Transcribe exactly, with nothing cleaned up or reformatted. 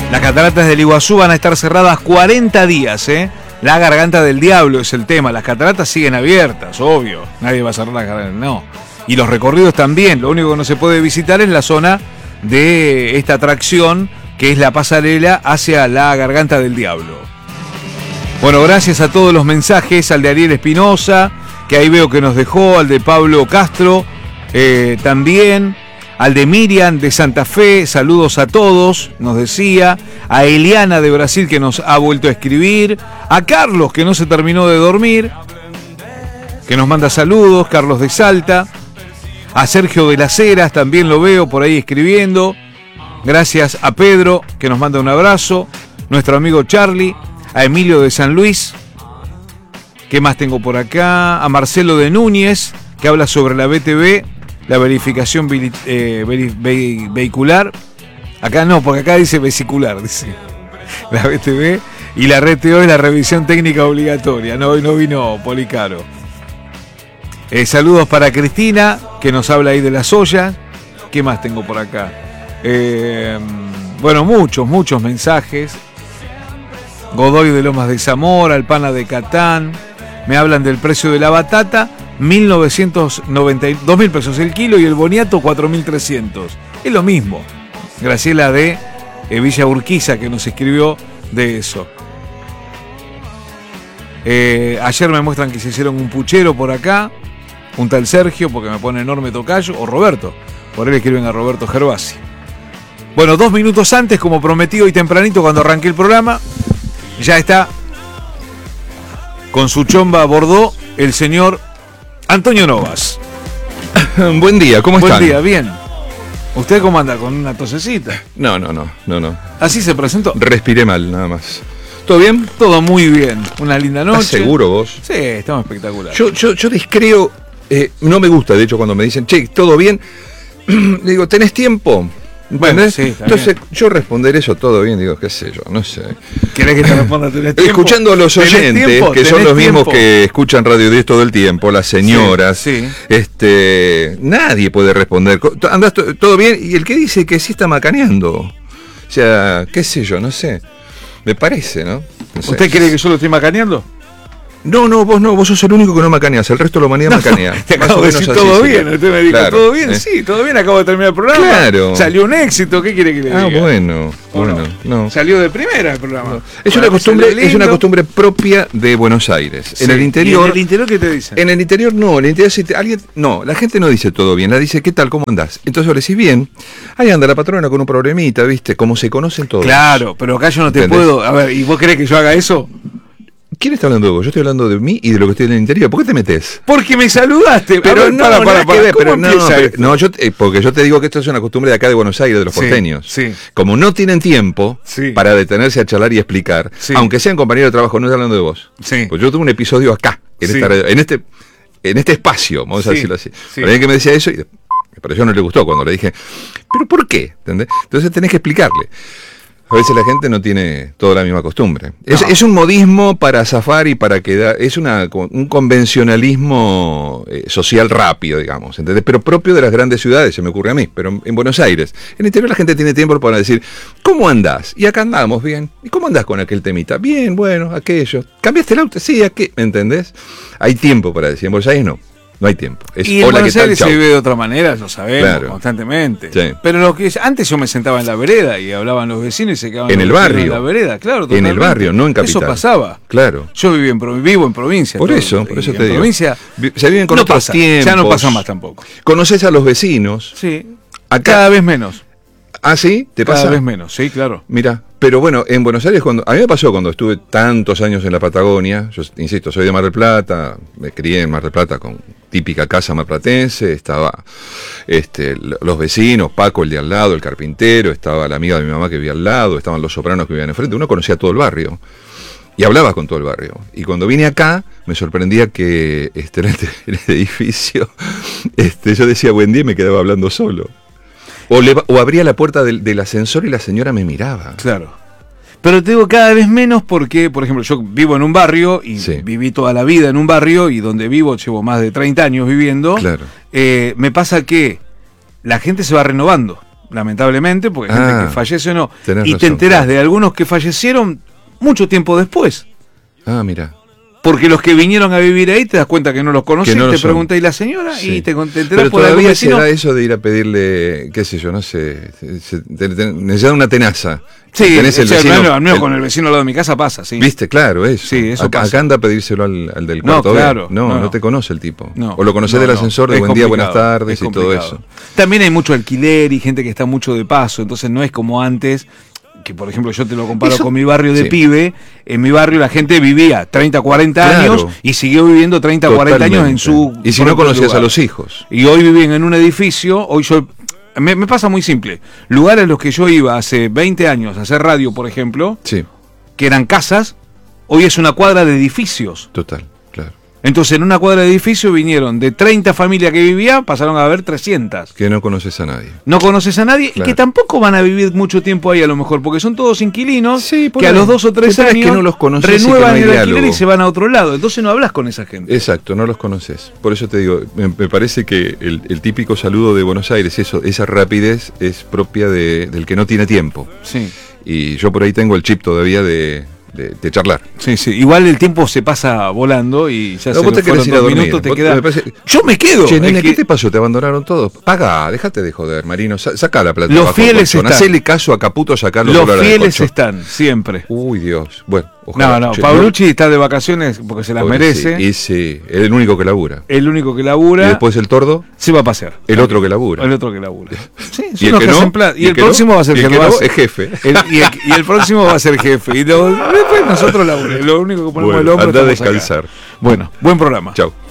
Las cataratas del Iguazú van a estar cerradas cuarenta días, ¿eh? La garganta del diablo es el tema. Las cataratas siguen abiertas, obvio. Nadie va a cerrar las cataratas, no. Y los recorridos también. Lo único que no se puede visitar es la zona de esta atracción, que es la pasarela hacia la garganta del diablo. Bueno, gracias a todos los mensajes, al de Ariel Espinosa, que ahí veo que nos dejó, al de Pablo Castro, eh, también, al de Miriam de Santa Fe, saludos a todos, nos decía, a Eliana de Brasil, que nos ha vuelto a escribir, a Carlos, que no se terminó de dormir, que nos manda saludos, Carlos de Salta, a Sergio de las Heras, también lo veo por ahí escribiendo, gracias a Pedro, que nos manda un abrazo, nuestro amigo Charlie, a Emilio de San Luis, ¿qué más tengo por acá? A Marcelo de Núñez, que habla sobre la B T V, la verificación ve, eh, ve, ve, vehicular. Acá no, porque acá dice vesicular, dice la B T V. Y la R T O es la revisión técnica obligatoria. No, hoy no vino Policaro. Eh, saludos para Cristina, que nos habla ahí de las ollas. ¿Qué más tengo por acá? Eh, bueno, muchos, muchos mensajes. Godoy de Lomas de Zamora, Alpana de Catán. Me hablan del precio de la batata. mil novecientos noventa, dos mil pesos el kilo y el boniato cuatro mil trescientos. Es lo mismo. Graciela de eh, Villa Urquiza, que nos escribió de eso. Eh, ayer me muestran que se hicieron un puchero por acá. Un tal Sergio, porque me pone enorme tocayo. O Roberto. Por él escriben a Roberto Gervasi. Bueno, dos minutos antes, como prometido y tempranito cuando arranqué el programa, ya está con su chomba a Bordeaux el señor Antonio Novas. Buen día, ¿cómo están? Buen día, bien. ¿Usted cómo anda? ¿Con una tosecita? No, no, no, no, no. ¿Así se presentó? Respiré mal, nada más. ¿Todo bien? Todo muy bien. Una linda noche. ¿Estás seguro vos? Sí, estamos espectaculares. Yo, yo, yo descreo, eh, no me gusta, de hecho, cuando me dicen, che, ¿todo bien? Le digo, ¿tenés tiempo? Bueno, sí, entonces bien. Yo responder eso todo bien, digo, qué sé yo, no sé. ¿Querés que te responda? ¿Tenés tiempo? Escuchando a los oyentes, tiempo? que son los tiempo? mismos que escuchan Radio diez todo el tiempo, las señoras, sí, sí. este, nadie puede responder. ¿Andás todo bien? Y el que dice que sí está macaneando. O sea, qué sé yo, no sé. Me parece, ¿no? no sé. ¿Usted cree que yo lo estoy macaneando? No, no, vos no, vos sos el único que no macaneas, el resto de la humanidad no, macanea. Te acabo de decir todo bien, sí. Usted me dijo, claro, ¿todo bien? ¿Eh? Sí, todo bien, acabo de terminar el programa. Claro. Salió un éxito, ¿qué quiere que le diga? Ah, bueno, bueno, no? no. Salió de primera el programa. No. Es una costumbre, es una costumbre propia de Buenos Aires. Sí. En el interior. ¿Y en el interior qué te dicen? En el interior no, en el interior si te, alguien, no, la gente no dice todo bien, la dice, ¿qué tal? ¿Cómo andás? Entonces vos le decís bien, ahí anda la patrona con un problemita, ¿viste? Como se conocen todos. Claro, pero acá yo no te ¿entendés? Puedo, a ver, ¿y vos querés que yo haga eso? ¿Quién está hablando de vos? Yo estoy hablando de mí y de lo que estoy en el interior. ¿Por qué te metes? Porque me saludaste. Pero ver, no, para, para, para, ver, pero no, pero, no yo, eh, porque yo te digo que esto es una costumbre de acá de Buenos Aires, de los sí, porteños. Sí. Como no tienen tiempo sí. para detenerse a charlar y explicar, sí. aunque sean compañeros de trabajo, no estoy hablando de vos. Sí. Pues yo tuve un episodio acá, en, sí. esta, en este en este espacio, vamos sí. a decirlo así. Sí. Alguien que me decía eso y me pareció no le gustó cuando le dije, ¿pero por qué? ¿Entendés? Entonces tenés que explicarle. A veces la gente no tiene toda la misma costumbre. No. Es, es un modismo para zafar y para quedar, es una, un convencionalismo eh, social rápido, digamos, ¿entendés? Pero propio de las grandes ciudades, se me ocurre a mí, pero en Buenos Aires. En el interior la gente tiene tiempo para decir, ¿cómo andás? Y acá andamos bien. ¿Y cómo andás con aquel temita? Bien, bueno, aquello. ¿Cambiaste el auto? Sí, ¿a qué? ¿Me entendés? Hay tiempo para decir, en Buenos Aires no. No hay tiempo. Es, y en Buenos Aires se vive de otra manera, lo sabemos, claro. constantemente. Sí. Pero lo que antes yo me sentaba en la vereda y hablaban los vecinos y se quedaban en el barrio. En la vereda, claro. En el barrio, no en capital. Eso pasaba. Claro. Yo viví en, vivo en provincia. Por todo, eso, por eso te en digo. Provincia, se viven con no otros pasa, tiempos. Ya no pasa más tampoco. Conoces a los vecinos. Sí. Acá, cada vez menos. ¿Ah, sí? ¿Te Cada pasa? Cada vez menos, sí, claro. Mira, pero bueno, en Buenos Aires, cuando a mí me pasó cuando estuve tantos años en la Patagonia, yo insisto, soy de Mar del Plata, me crié en Mar del Plata con típica casa marplatense, estaba este, los vecinos, Paco, el de al lado, el carpintero, estaba la amiga de mi mamá que vivía al lado, estaban los sopranos que vivían enfrente, uno conocía todo el barrio. Y hablabas con todo el barrio. Y cuando vine acá, me sorprendía que este, en, el, en el edificio, este, yo decía buen día y me quedaba hablando solo. O, le, o abría la puerta del, del ascensor y la señora me miraba. Claro. Pero te digo cada vez menos porque, por ejemplo, yo vivo en un barrio y sí. viví toda la vida en un barrio y donde vivo, llevo más de treinta años viviendo. Claro. Eh, me pasa que la gente se va renovando. lamentablemente, porque hay Ah, gente que fallece o no. tenés Y te razón, enterás claro. de algunos que fallecieron mucho tiempo después. Ah, mira. Porque los que vinieron a vivir ahí te das cuenta que no los conocés, Que no lo te son. pregunta y la señora Sí. y te, te enterás Pero por algún todavía vecino. será eso de ir a pedirle, qué sé yo, no sé, se- se- te- te- necesitan una tenaza. Sí, Tenés el o sea, vecino, al menos- al menos el- con el vecino al lado de mi casa pasa, sí. ¿Viste? Claro, eso. Sí, eso acá, pasa. acá anda a pedírselo al, al del No, cuarto B. claro, No, no, no. te conoce el tipo. No, o lo conocés no, del no, ascensor de es buen día, buenas complicado, tardes es y todo complicado. eso. También hay mucho alquiler y gente que está mucho de paso, entonces no es como antes, que por ejemplo yo te lo comparo Eso- con mi barrio de sí. pibe. En mi barrio la gente vivía treinta, cuarenta Claro. años y siguió viviendo treinta, cuarenta años en Totalmente. su Y si no propio conocías lugar. a los hijos. Y hoy viven en un edificio, hoy yo... Me, me pasa muy simple. Lugares a los que yo iba hace veinte años a hacer radio, por ejemplo, Sí, que eran casas, hoy es una cuadra de edificios. total, claro. Entonces en una cuadra de edificios vinieron de treinta familias que vivían, pasaron a haber trescientas. Que no conoces a nadie. No conoces a nadie Claro. y que tampoco van a vivir mucho tiempo ahí a lo mejor, porque son todos inquilinos Sí, por que a ahí. los dos o tres El tema es años que no los conoces y que renuevan no hay el alquiler diálogo. y se van a otro lado. Entonces no hablas con esa gente. Exacto, no los conoces. Por eso te digo, me, me parece que el, el típico saludo de Buenos Aires, eso, esa rapidez es propia de- del que no tiene tiempo. Sí, Y yo por ahí tengo el chip todavía de, de, de charlar. sí, sí. Igual el tiempo se pasa volando y ya No, se vos nos te querés fueron ir a dos dormir. minutos, te Vos- queda... me parece- Yo me quedo. Che, es nene, que ¿qué te pasó? ¿Te abandonaron todos? Pagá, déjate de joder, Marino. Sa- Sacá la plata. Los abajo del fieles colchón. están. Hacele caso a Caputo, sacarlo Los por la del fieles colchón. están, siempre. Uy, Dios. Bueno, ojalá. No, no, Che, Paulucci está de vacaciones porque se las Pobre, merece. Sí, y sí, es el único que labura. El único que Y labura después el tordo, se va a pasear. el otro que labura. El otro que labura. Sí, Y son el los que que no, hacen plata. Y, y el el que no, próximo va a ser y el que que lo no hace. es jefe. El- y, el, y el próximo va a ser jefe. Y lo- después nosotros laburemos. Lo único que ponemos Bueno, el hombro anda a estamos acá. descansar. Bueno, buen programa. Chau.